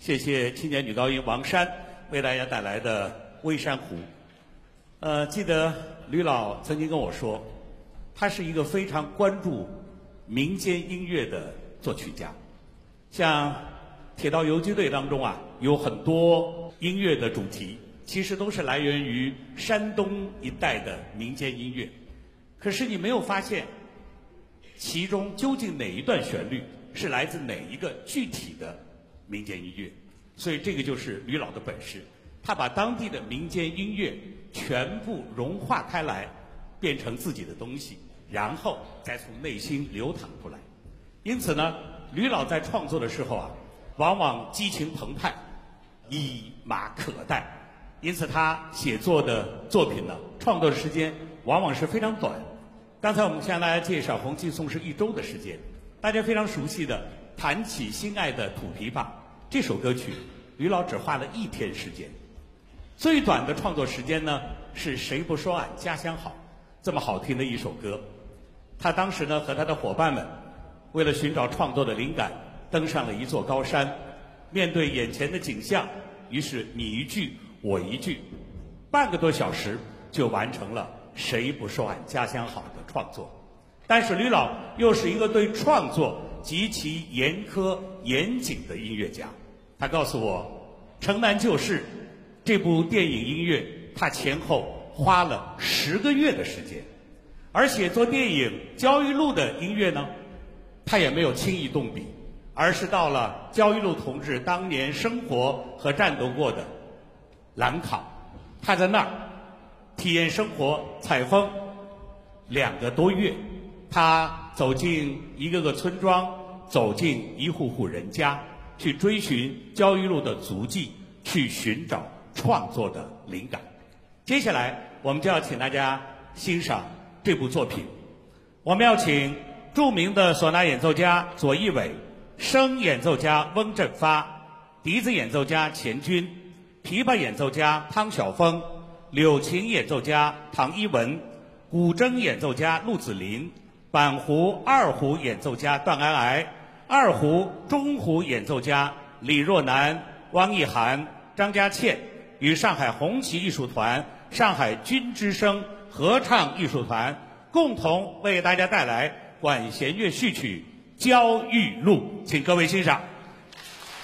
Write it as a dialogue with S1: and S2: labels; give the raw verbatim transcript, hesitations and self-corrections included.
S1: 谢谢青年女高音王珊为大家带来的《微山湖》。呃，记得吕老曾经跟我说，他是一个非常关注民间音乐的作曲家。像《铁道游击队》当中啊，有很多音乐的主题，其实都是来源于山东一带的民间音乐。可是你没有发现，其中究竟哪一段旋律是来自哪一个具体的民间音乐？所以这个就是吕老的本事，他把当地的民间音乐全部融化开来，变成自己的东西，然后再从内心流淌出来。因此呢，吕老在创作的时候啊，往往激情澎湃，一马可待。因此他写作的作品呢，创作的时间往往是非常短。刚才我们向大家介绍《红旗颂》是一周的时间，大家非常熟悉的《弹起心爱的土琵琶》这首歌曲，吕老只花了一天时间。最短的创作时间呢，是谁不说俺家乡好，这么好听的一首歌。他当时呢和他的伙伴们，为了寻找创作的灵感，登上了一座高山，面对眼前的景象，于是你一句我一句，半个多小时就完成了谁不说俺家乡好的创作。但是吕老又是一个对创作极其严苛严谨的音乐家。他告诉我，《城南旧事》这部电影音乐他前后花了十个月的时间，而写作电影《焦裕禄》的音乐呢，他也没有轻易动笔，而是到了焦裕禄同志当年生活和战斗过的兰考，他在那儿体验生活采风两个多月。他走进一个个村庄，走进一户户人家，去追寻焦裕禄的足迹，去寻找创作的灵感。接下来我们就要请大家欣赏这部作品。我们要请著名的唢呐演奏家左一伟，笙演奏家翁振发，笛子演奏家钱军，琵琶演奏家汤晓峰，柳琴演奏家唐一文，古筝演奏家陆子霖，板胡、二胡演奏家段安癌，二胡、中胡演奏家李若男、汪义涵、张家倩，与上海红旗艺术团、上海军之声合唱艺术团共同为大家带来管弦乐序曲《焦裕禄》，请各位欣赏。